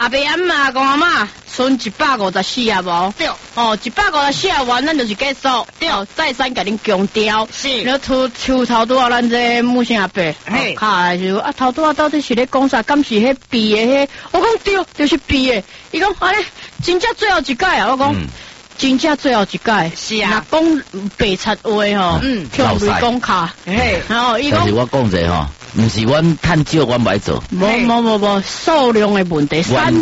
阿伯阿妈讲阿妈，剩154啊无？ 对。 哦，154完，咱就是结束。对，再三甲恁强调。 是。 然后抽头拄啊，咱这母亲阿伯， 嘿， 卡就啊头拄啊到底是咧讲啥？敢是迄闭的迄？我讲对，就是闭的。伊讲安尼，真正最后一届啊！我讲。真正最后一届。 是啊。 讲白贼话吼，跳雷讲卡。嘿，然后伊讲。 但是我讲者吼。唔是阮趁少，阮袂做。 无，数量的问题，原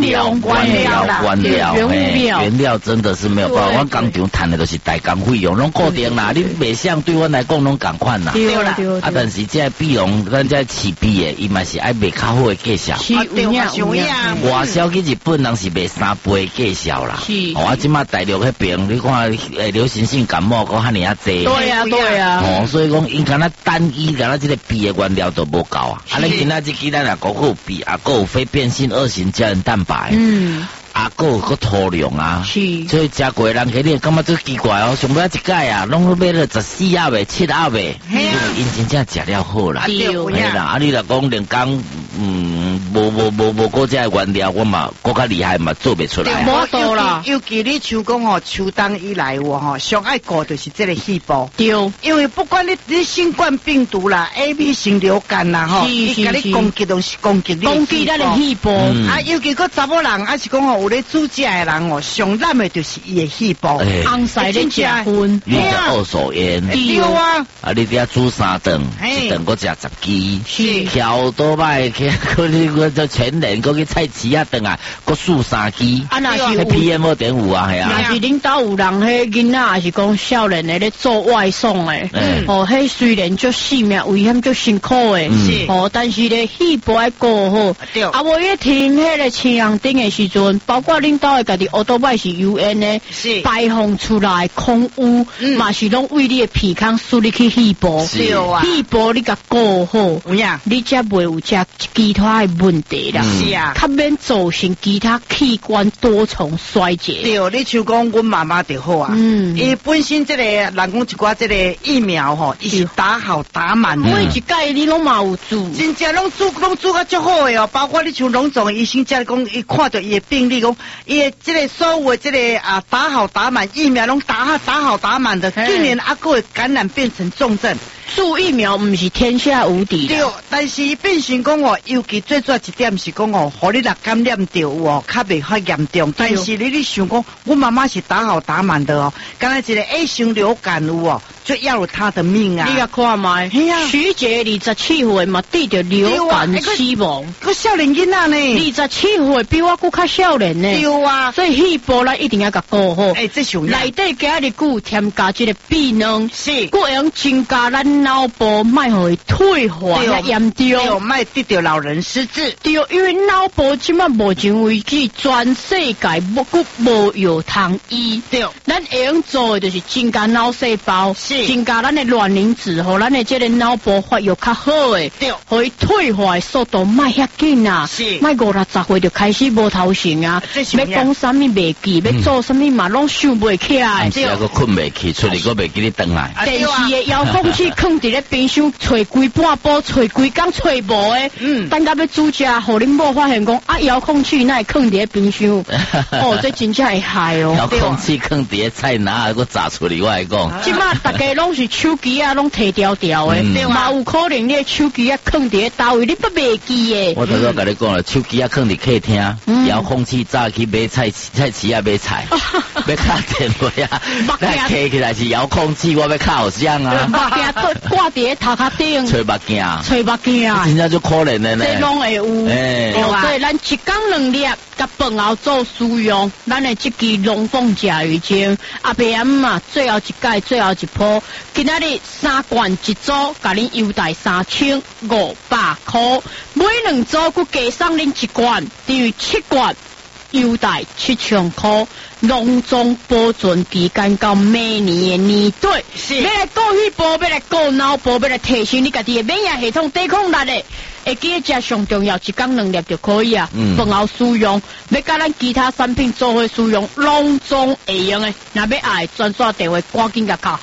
料真的是没有办法。阮工厂趁的都是代工费用，拢固定啦。你卖相对阮来讲拢共款啦。 对啦。 啊，但是这比用咱这饲比的，伊嘛是爱卖较好的价销。 是有影。 外销去日本人是卖3倍价销啦。 是。 我即马大陆迄边，你看流行性感冒讲遐尼啊济。 对啊。 哦，所以讲因敢若单一敢若这个比的原料都无够啊！啊，你今仔日鸡蛋也够好比，啊，够有非变性2型胶原蛋白，啊，够有个土壤啊， 是， 所以食过人给你感觉最奇怪哦，上尾一届啊，拢买了14盒的、7盒的，因真正食了好啦， 对啦，啊，你若讲连讲，无国家的原料，我嘛更加厉害嘛，做袂出来。 无多啦，尤其你像讲吼，秋冬以来吼，上爱顾就是这个细胞。 对， 因为不管你新冠病毒啦、AB 型流感啦吼，伊甲你攻击都是攻击你咱的细胞。 啊，尤其个查某人，还是讲吼有咧煮食的人哦，上难的就是伊的细胞。 红晒咧食薰， 你食二手烟， 对啊， 啊，你伫遐煮3顿，一顿搁食10支， 是， 挑多摆去，搁就全年搁去菜市啊顿啊，搁数3支。 啊，那是 PM2.5啊，系啊。 那是恁兜有人迄囡仔，还是讲少年的咧做外送的，哦，迄虽然就性命危险，就辛苦的，哦，但是咧细胞爱顾好。 对。 啊，我一听迄个青阳顶的时阵，包括恁兜的家己乌多摆是油烟的， 是排放出来空污，嘛是拢为你的鼻腔输入去细胞， 对啊， 细胞你甲顾好， 有影， 你才袂有这其他的问题啦， 是啊， 较免造成其他器官多重衰竭。 对，你像讲阮妈妈就好啊，伊本身这个人讲一寡这个疫苗吼，伊是打好打满， 每一届你拢嘛有做， 真正拢做甲足好的哦，包括你像龙总医生才讲，伊看到伊的病例讲，伊的这个所有的这个啊打好打满疫苗拢打好打满的，竟然还个感染变成重症。 注疫苗唔是天下无敌的， 对，但是变成讲哦，尤其最主要一点是讲哦，互你若感染到哦，较袂较严重。但是你想讲，我妈妈是打好打满的哦，刚才一个 A 型流感有哦，就要了她的命啊！ 你甲看卖，徐姐27岁嘛得着流感死亡， 个少年囡仔呢 ，27岁比我搁较少年呢。 对啊， 所以细胞咱一定要甲顾好。 这上内底加日久添加这个避能， 是， 佫会用增加咱脑部卖互伊退化较严重， 卖得着老人失智。 对，因为脑部即马目前为止全世界无药通医。对，咱会用做的就是增加脑细胞，是增加咱的卵磷脂，互咱的这个脑部发育较好诶。对，互伊退化的速度卖遐紧啊，是卖50-60岁就开始无头型啊，要讲啥物袂记，要做啥物嘛拢想袂起来。 对，个困袂起，出嚟个袂记你转来。 电视的遥控器放伫咧冰箱，吹规半晡，吹规工吹无诶。等到要煮食，互恁某发现讲啊，遥控器那会放伫咧冰箱，哦，这真正会害哦。 遥控器放伫咧菜哪个炸出嚟，我来讲。 即马大家拢是手机啊，拢摕条条诶，嘛有可能你的手机啊放伫咧倒位，你不袂记诶。 我头先甲你讲了，手机啊放伫客厅，遥控器早去买菜市啊买菜，要卡电话啊，那摕起来是遥控器，我要卡好像啊。 目镜挂伫咧头壳顶， 吹目镜，真正就可怜的呢。 这拢会有，所以咱一工2粒，甲饭后做使用，咱的这支龙凤甲鱼精，阿伯阿妈最后一届，最后一波，今仔日3罐一组，甲恁优待3500块，每2组佮加送恁1罐，等于7罐。优待7000块，隆重保存期间到每年的年底，是要来顾细胞，要来顾脑部，要来提升你家己的免疫系统抵抗力的。会记得食上重要，1工2粒就可以啊。饭后使用，要甲咱其他产品做伙使用，拢总会用的。若要爱专线电话，赶紧甲敲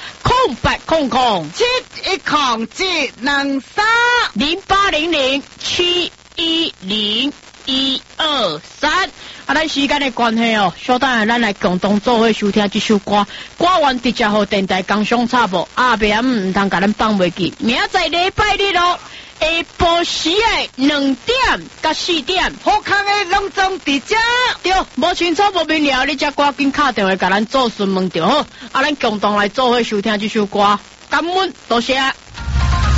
08007107230800710123。 款时间的关系哦，小等下咱来共同做伙收听这首歌。歌完直接互电台工商插播，后边唔通甲咱放袂记。明仔礼拜日咯，下晡时的2点到4点， 好康的隆重伫遮。 对，无清楚无明了，你才赶紧打电话甲咱做询问就好。咱共同来做伙收听这首歌。感恩，多谢。